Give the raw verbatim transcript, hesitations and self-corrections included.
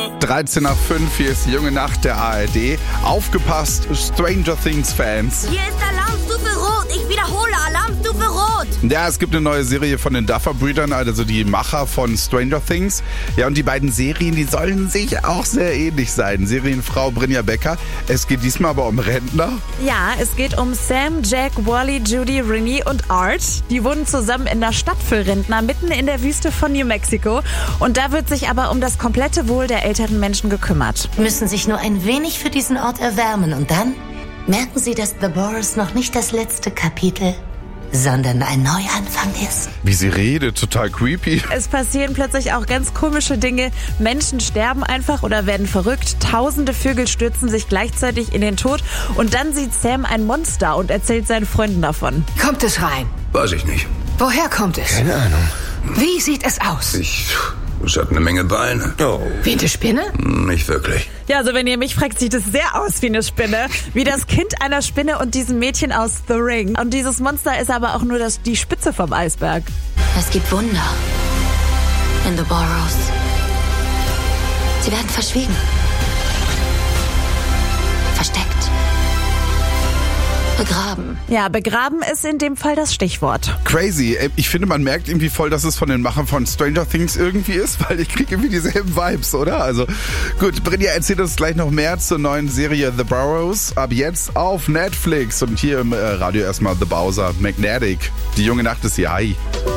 dreizehn nach fünf, hier ist die junge Nacht der A R D. Aufgepasst, Stranger Things Fans. Hier ist Alarmstufe Rot. Ich wiederhole, Alarmstufe Rot. Ja, es gibt eine neue Serie von den Duffer-Brüdern, also die Macher von Stranger Things. Ja, und die beiden Serien, die sollen sich auch sehr ähnlich sein. Serienfrau Brynja Becker. Es geht diesmal aber um Rentner. Ja, es geht um Sam, Jack, Wally, Judy, Renee und Art. Die wohnen zusammen in der Stadt für Rentner, mitten in der Wüste von New Mexico. Und da wird sich aber um das komplette Wohl der älteren Menschen gekümmert. Müssen sich nur ein wenig für diesen Ort erwärmen und dann merken Sie, dass The Boris noch nicht das letzte Kapitel, sondern ein Neuanfang ist. Wie sie redet, total creepy. Es passieren plötzlich auch ganz komische Dinge. Menschen sterben einfach oder werden verrückt. Tausende Vögel stürzen sich gleichzeitig in den Tod. Und dann sieht Sam ein Monster und erzählt seinen Freunden davon. Kommt es rein? Weiß ich nicht. Woher kommt es? Keine Ahnung. Wie sieht es aus? Ich... Es hat eine Menge Beine. Oh. Wie eine Spinne? Nicht wirklich. Ja, also wenn ihr mich fragt, sieht es sehr aus wie eine Spinne. Wie das Kind einer Spinne und diesem Mädchen aus The Ring. Und dieses Monster ist aber auch nur das, die Spitze vom Eisberg. Es gibt Wunder in The Boros. Sie werden verschwiegen. Versteckt. Begraben. Ja, begraben ist in dem Fall das Stichwort. Crazy. Ich finde, man merkt irgendwie voll, dass es von den Machern von Stranger Things irgendwie ist, weil ich kriege irgendwie dieselben Vibes, oder? Also gut, Brynja erzählt uns gleich noch mehr zur neuen Serie The Boros. Ab jetzt auf Netflix. Und hier im Radio erstmal The Bowser, Magnetic. Die junge Nacht ist hier. Hi.